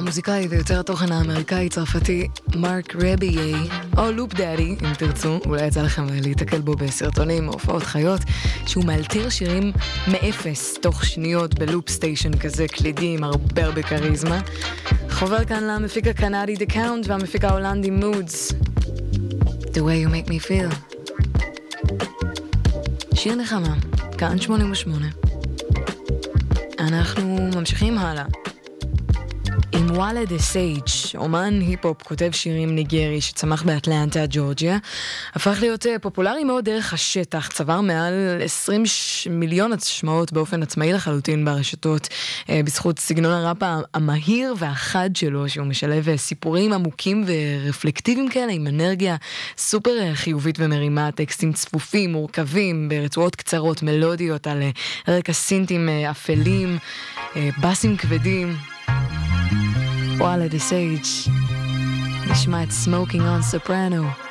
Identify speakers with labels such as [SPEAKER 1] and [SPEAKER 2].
[SPEAKER 1] המוזיקאי ויותר התוכן האמריקאי-צרפתי מרק רביי, או לופ דאדי, אם תרצו, אולי יצא לכם להתקל בו בסרטונים או הופעות חיות, שהוא מאלתר שירים מאפס תוך שניות בלופ סטיישן כזה קלידי עם הרבה קריזמה. חובר כאן למפיק הקנדי The Count והמפיק ההולנדי Moods, The Way You Make Me Feel. שיר נחמה, כאן 88. אנחנו ממשיכים הלאה עם וואלה דה סייג', אומן היפ-הופ, כותב שירים ניגרי שצמח באטלנטה, ג'ורג'יה. הפך להיות פופולרי מאוד דרך השטח, צבר מעל 20 מיליון השמעות באופן עצמאי לחלוטין ברשתות, בזכות סגנון הראפ המהיר והחד שלו, שהוא משלב סיפורים עמוקים ורפלקטיביים כאלה, עם אנרגיה סופר חיובית ומרימה, טקסטים צפופים, מורכבים, ברצועות קצרות, מלודיות על רקע סינטים אפלים, בסים כבדים. וואלה דה סייג', נשמע את Smoking on Soprano.